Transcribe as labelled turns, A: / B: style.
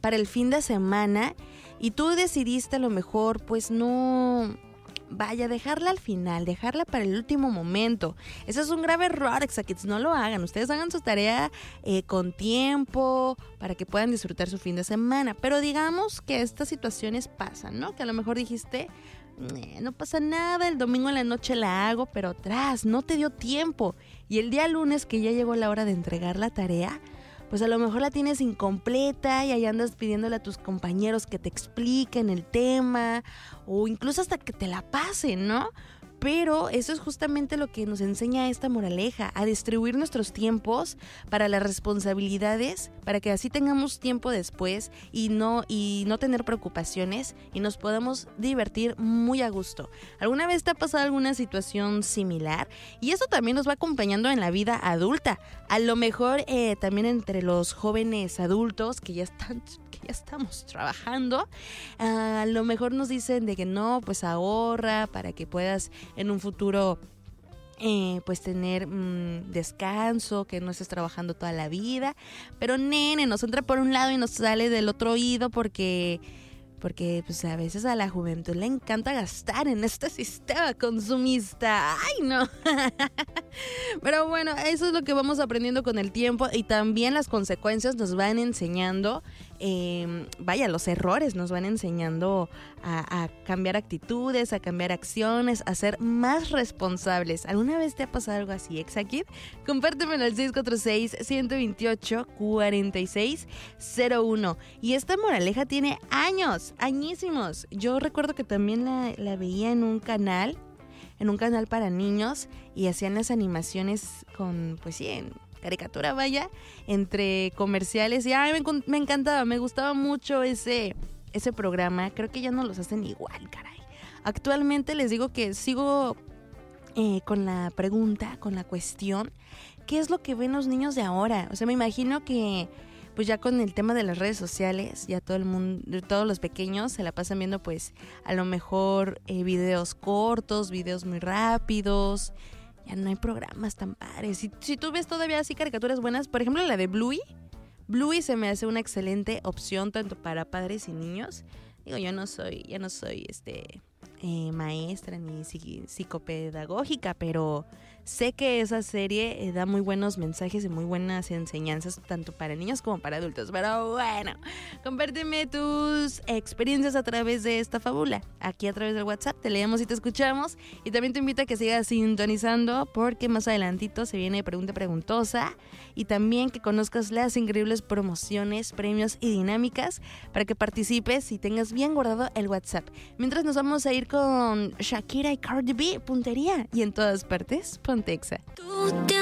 A: para el fin de semana y tú decidiste a lo mejor pues no... Vaya, dejarla al final, dejarla para el último momento. Ese es un grave error, Exakids, no lo hagan. Ustedes hagan su tarea con tiempo para que puedan disfrutar su fin de semana. Pero digamos que estas situaciones pasan, ¿no? Que a lo mejor dijiste, no pasa nada, el domingo en la noche la hago, pero atrás, no te dio tiempo. Y el día lunes que ya llegó la hora de entregar la tarea, pues a lo mejor la tienes incompleta y ahí andas pidiéndole a tus compañeros que te expliquen el tema o incluso hasta que te la pasen, ¿no? Pero eso es justamente lo que nos enseña esta moraleja, a distribuir nuestros tiempos para las responsabilidades, para que así tengamos tiempo después y no tener preocupaciones y nos podamos divertir muy a gusto. ¿Alguna vez te ha pasado alguna situación similar? Y eso también nos va acompañando en la vida adulta. A lo mejor también entre los jóvenes adultos que ya estamos trabajando, a lo mejor nos dicen de que no, pues ahorra para que puedas en un futuro pues tener descanso, que no estés trabajando toda la vida, pero nene, nos entra por un lado y nos sale del otro oído porque pues a veces a la juventud le encanta gastar en este sistema consumista. ¡Ay, no! Pero bueno, eso es lo que vamos aprendiendo con el tiempo y también las consecuencias nos van enseñando, los errores nos van enseñando a cambiar actitudes, a cambiar acciones, a ser más responsables. ¿Alguna vez te ha pasado algo así, Exakid? Compártemelo al 646-128-4601. Y esta moraleja tiene añísimos. Yo recuerdo que también la veía en un canal para niños y hacían las animaciones con, pues sí, en caricatura, vaya, entre comerciales y me encantaba, me gustaba mucho ese programa. Creo que ya no los hacen igual, caray. Actualmente les digo que sigo con la pregunta, con la cuestión, ¿qué es lo que ven los niños de ahora? O sea, me imagino que pues ya con el tema de las redes sociales, ya todo el mundo, todos los pequeños se la pasan viendo pues a lo mejor videos cortos, videos muy rápidos. Ya no hay programas tan padres. Si tú ves todavía así caricaturas buenas, por ejemplo la de Bluey se me hace una excelente opción tanto para padres y niños. Digo, yo no soy maestra ni psicopedagógica, pero sé que esa serie da muy buenos mensajes y muy buenas enseñanzas tanto para niños como para adultos. Pero bueno, compárteme tus experiencias a través de esta fábula. Aquí a través del WhatsApp te leemos y te escuchamos. Y también te invito a que sigas sintonizando porque más adelantito se viene Pregunta Preguntosa. Y también que conozcas las increíbles promociones, premios y dinámicas para que participes y tengas bien guardado el WhatsApp. Mientras nos vamos a ir con Shakira y Cardi B, puntería. Y en todas partes, ponte Exa.